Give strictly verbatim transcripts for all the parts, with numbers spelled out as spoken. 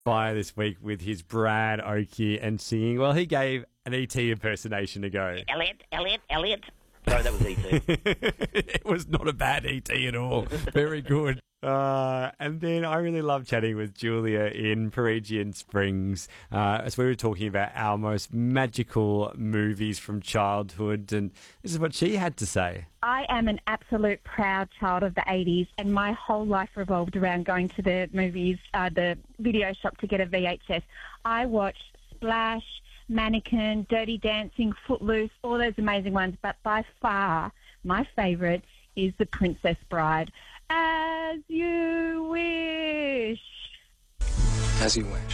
fire this week with his Brad Oakey and singing. Well, he gave an E T impersonation a go. Elliot, Elliot, Elliot. Sorry, that was E T. It was not a bad E T at all. Very good. Uh, and then I really love chatting with Julia in Peregian Springs uh, as we were talking about our most magical movies from childhood, and this is what she had to say. I am an absolute proud child of the eighties, and my whole life revolved around going to the movies, uh, the video shop to get a V H S. I watched Splash, Mannequin, Dirty Dancing, Footloose, all those amazing ones, but by far my favourite is The Princess Bride. As you wish. As you wish.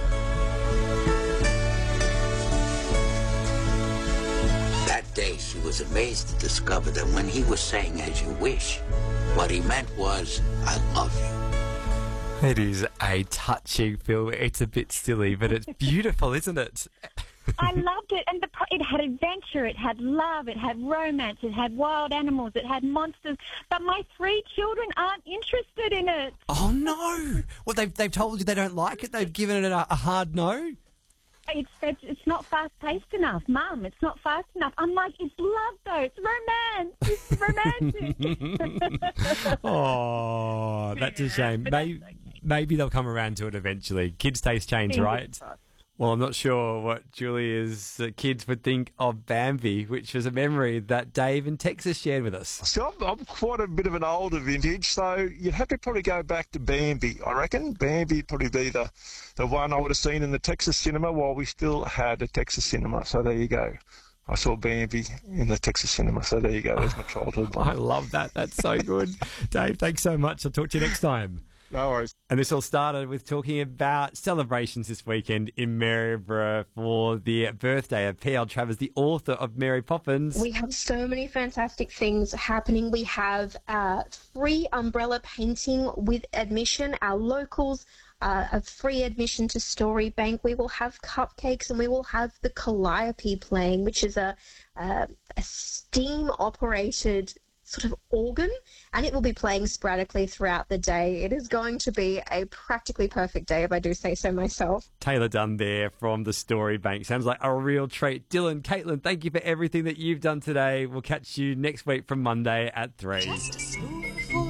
That day she was amazed to discover that when he was saying as you wish, what he meant was, I love you. It is a touching film. It's a bit silly, but it's beautiful, isn't it? I loved it, and the, it had adventure, it had love, it had romance, it had wild animals, it had monsters, but my three children aren't interested in it. Oh, no. Well, they've, they've told you they don't like it? They've given it a, a hard no? It's, it's it's not fast-paced enough, Mum. It's not fast enough. I'm like, it's love, though. It's romance. It's romantic. Oh, that's a shame. Maybe, maybe they'll come around to it eventually. Kids' taste change, right? Well, I'm not sure what Julia's uh, kids would think of Bambi, which was a memory that Dave in Texas shared with us. So I'm, I'm quite a bit of an older vintage, so you'd have to probably go back to Bambi, I reckon. Bambi would probably be the, the one I would have seen in the Texas cinema while we still had a Texas cinema, so there you go. I saw Bambi in the Texas cinema, so there you go. There's my childhood one. I love that. That's so good. Dave, thanks so much. I'll talk to you next time. No worries. And this all started with talking about celebrations this weekend in Maryborough for the birthday of P L Travers, the author of Mary Poppins. We have so many fantastic things happening. We have uh, free umbrella painting with admission. Our locals, uh, a free admission to Storybank. We will have cupcakes, and we will have the Calliope playing, which is a, a, a steam-operated sort of organ, and it will be playing sporadically throughout the day. It is going to be a practically perfect day, if I do say so myself. Taylor Dunn there from the Storybank. Sounds like a real treat. Dylan, Caitlin, thank you for everything that you've done today. We'll catch you next week from Monday at three.